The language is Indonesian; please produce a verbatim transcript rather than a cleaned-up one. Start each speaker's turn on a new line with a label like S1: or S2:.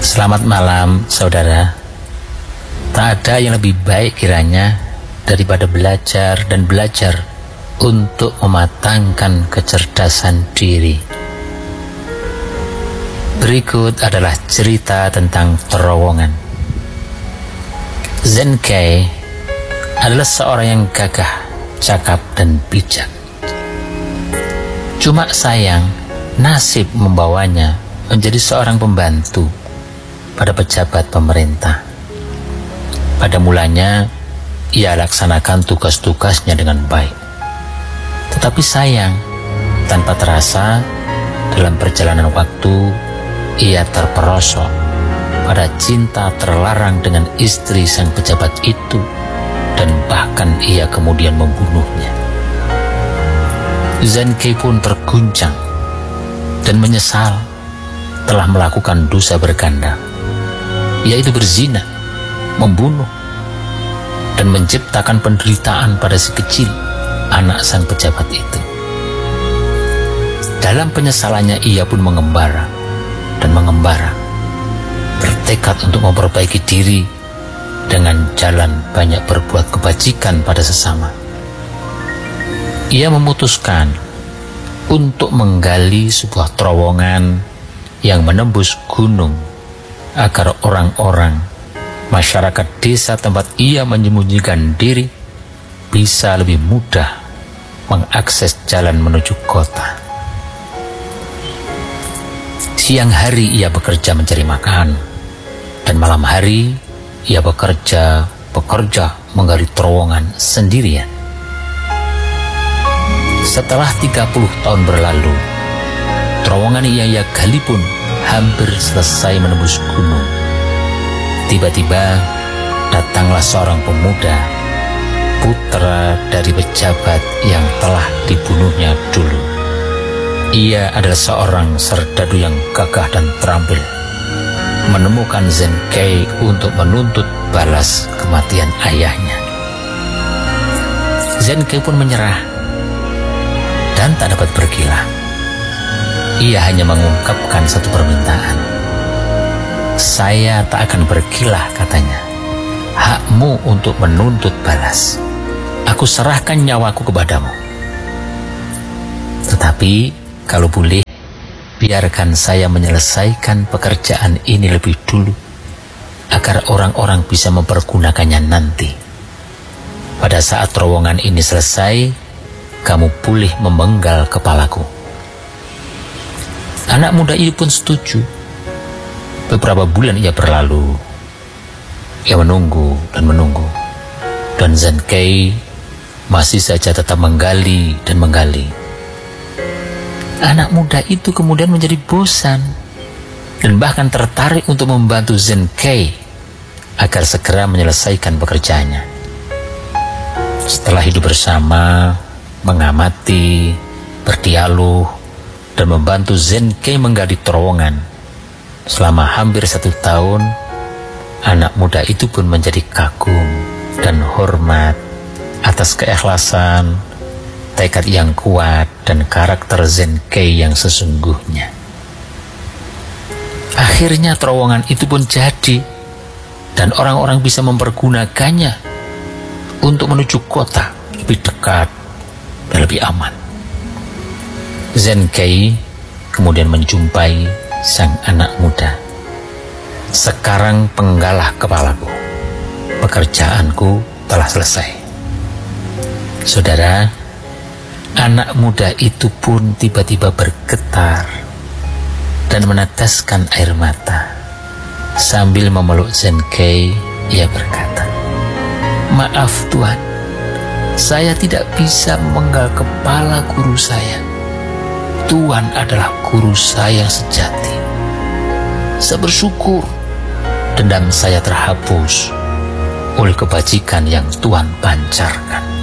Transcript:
S1: Selamat malam, saudara. Tak ada yang lebih baik kiranya daripada belajar dan belajar untuk mematangkan kecerdasan diri. Berikut adalah cerita tentang terowongan. Zenkei adalah seorang yang gagah, cakap, dan bijak. Cuma sayang, nasib membawanya menjadi seorang pembantu pada pejabat pemerintah. Pada mulanya, ia laksanakan tugas-tugasnya dengan baik. Tetapi sayang, tanpa terasa, dalam perjalanan waktu, ia terperosok pada cinta terlarang dengan istri sang pejabat itu, dan bahkan ia kemudian membunuhnya. Zenkei pun terguncang dan menyesal telah melakukan dosa berganda, yaitu berzina, membunuh, dan menciptakan penderitaan pada si kecil, anak sang pejabat itu. Dalam penyesalannya ia pun mengembara dan mengembara, bertekad untuk memperbaiki diri dengan jalan banyak berbuat kebajikan pada sesama. Ia memutuskan untuk menggali sebuah terowongan yang menembus gunung agar orang-orang masyarakat desa tempat ia menyembunyikan diri bisa lebih mudah mengakses jalan menuju kota. Siang hari ia bekerja mencari makan, dan malam hari ia bekerja bekerja menggali terowongan sendirian. Setelah tiga puluh tahun berlalu, terowongan yang ia gali pun hampir selesai menembus gunung. Tiba-tiba datanglah seorang pemuda, putra dari pejabat yang telah dibunuhnya dulu. Ia adalah seorang serdadu yang gagah dan terampil, menemukan Zenkei untuk menuntut balas kematian ayahnya. Zenkei pun menyerah dan tak dapat berkilah. Ia hanya mengungkapkan satu permintaan. Saya tak akan berkilah, katanya. Hakmu untuk menuntut balas. Aku serahkan nyawaku kepadamu. Tetapi kalau boleh, biarkan saya menyelesaikan pekerjaan ini lebih dulu, agar orang-orang bisa mempergunakannya nanti. Pada saat terowongan ini selesai, kamu boleh memenggal kepalaku. Anak muda itu pun setuju. Beberapa bulan ia berlalu. Ia menunggu dan menunggu, dan Zenkei masih saja tetap menggali dan menggali. Anak muda itu kemudian menjadi bosan dan bahkan tertarik untuk membantu Zenkei agar segera menyelesaikan pekerjaannya. Setelah hidup bersama, mengamati, berdialog, dan membantu Zenkei menggali terowongan selama hampir satu tahun, anak muda itu pun menjadi kagum dan hormat atas keikhlasan, tekad yang kuat, dan karakter Zenkei yang sesungguhnya. Akhirnya terowongan itu pun jadi, dan orang-orang bisa mempergunakannya untuk menuju kota lebih dekat dan lebih aman. Zenkei kemudian menjumpai sang anak muda. Sekarang penggalah kepalaku. Pekerjaanku telah selesai. Saudara, anak muda itu pun tiba-tiba bergetar dan meneteskan air mata. Sambil memeluk Zenkei, ia berkata, "Maaf Tuan, saya tidak bisa memenggal kepala guru saya. Tuan adalah guru saya yang sejati. Saya bersyukur dendam saya terhapus oleh kebajikan yang Tuan pancarkan."